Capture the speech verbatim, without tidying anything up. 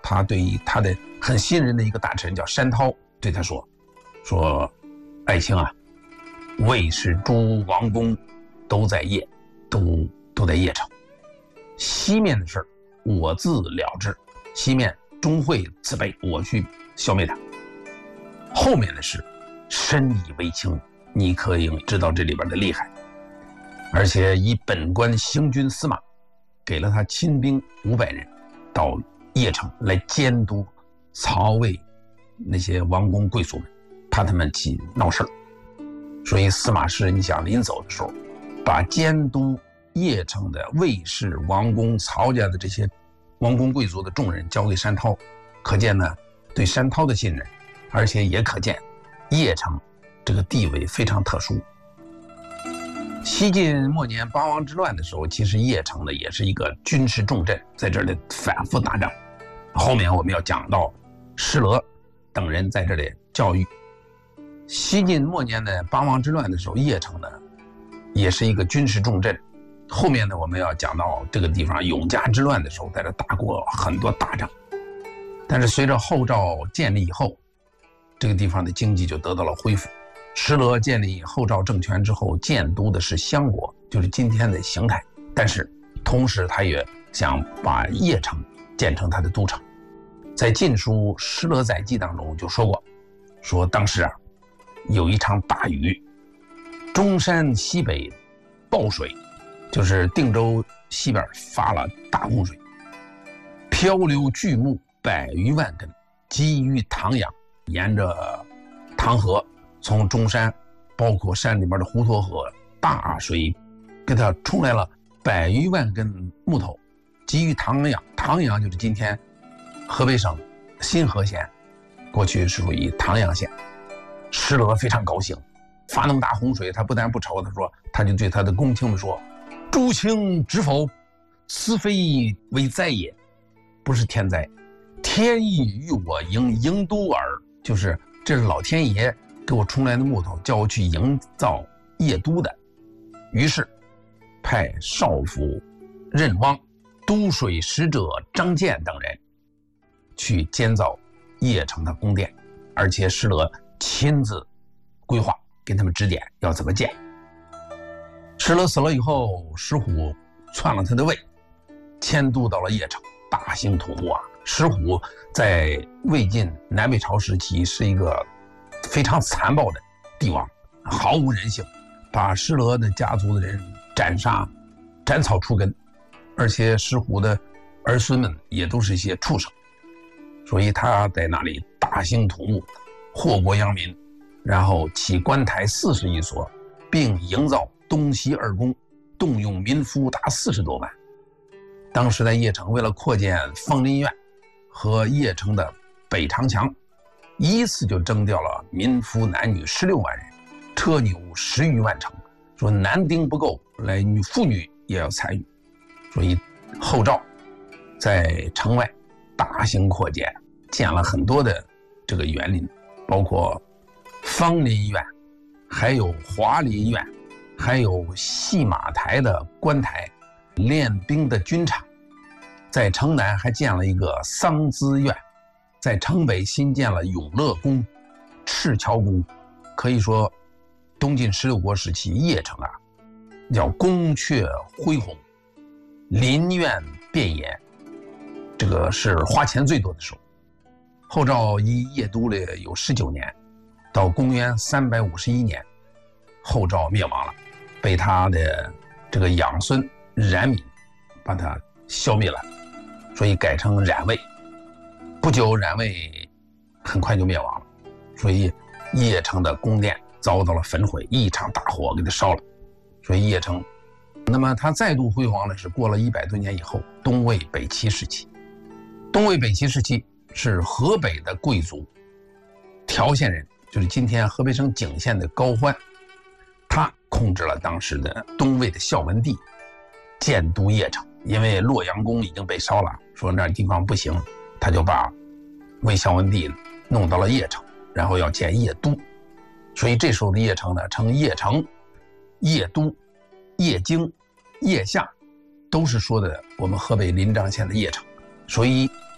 他对他的很信任的一个大臣叫山涛对他说：“说爱卿啊，魏氏诸王公都在邺，都都在邺城。西面的事儿我自了之，西面终会自卑，我去消灭他。后面的事深以为轻，你可以知道这里边的厉害。而且以本官行军司马，给了他亲兵五百人，到邺城来监督曹魏那些王公贵族们，怕他们起闹事儿。所以司马师，你想临走的时候，把监督邺城的魏氏王公曹家的这些王公贵族的重任交给山涛，可见呢对山涛的信任，而且也可见邺城这个地位非常特殊。西晋末年八王之乱的时候，其实邺城呢也是一个军事重镇，在这里反复打仗。后面我们要讲到施罗等人在这里教育。西晋末年的八王之乱的时候，邺城呢也是一个军事重镇。后面呢我们要讲到这个地方永嘉之乱的时候，在这打过很多大仗。但是随着后赵建立以后，这个地方的经济就得到了恢复。施罗建立后赵政权之后，建都的是襄国，就是今天的邢台，但是同时他也想把邺城建成他的都城。在《晋书·施罗载记》当中就说过，说当时啊有一场大雨，中山西北暴水，就是定州西边发了大洪水，漂流巨木百余万根，积于唐阳，沿着唐河从中山包括山里边的滹沱河大水给它冲来了百余万根木头，积于唐阳。唐阳就是今天河北省新河县，过去是属于唐阳县。施罗非常高兴，发那么大洪水，他不但不愁，他说他就对他的公卿们说：“诸卿知否？此非为灾也，不是天灾，天意与我营营都耳。”就是这是老天爷给我冲来的木头，叫我去营造邺都的。于是派少府任汪、都水使者张建等人去建造邺城的宫殿，而且施罗亲自规划，给他们指点要怎么建。施罗死了以后，石虎篡了他的位，迁都到了邺城，大兴土木啊。石虎在魏晋南北朝时期是一个非常残暴的帝王，毫无人性，把施罗的家族的人斩杀，斩草除根，而且石虎的儿孙们也都是一些畜生，所以他在那里大兴土木，祸国殃民，然后起官台四十余所，并营造东西二宫，动用民夫达四十多万。当时在邺城，为了扩建枫林院和邺城的北长墙，一次就征调了民夫男女十六万人，车牛十余万乘，说男丁不够，来女妇女也要参与。所以后赵在城外大型扩建，建了很多的这个园林，包括枫林院，还有华林院，还有戏马台的官台，练兵的军场。在城南还建了一个桑滋院，在城北新建了永乐宫、赤桥宫。可以说东晋十六国时期邺城啊叫宫阙恢宏，林苑遍野，这个是花钱最多的时候。后赵一邺都了有十九年，到公元三百五十一年，后赵灭亡了，被他的这个养孙冉闵把他消灭了，所以改成冉魏。不久冉魏很快就灭亡了，所以邺城的宫殿遭到了焚毁，一场大火给它烧了。所以邺城，那么它再度辉煌的是过了一百多年以后，东魏北齐时期。东魏北齐时期是河北的贵族条县人，就是今天河北省景县的高欢，他控制了当时的东魏的孝文帝，建都邺城。因为洛阳宫已经被烧了，说那地方不行，他就把魏孝文帝弄到了邺城，然后要建邺都。所以这时候的邺城呢，称邺城、邺都、邺京、邺下，都是说的我们河北临漳县的邺城。所以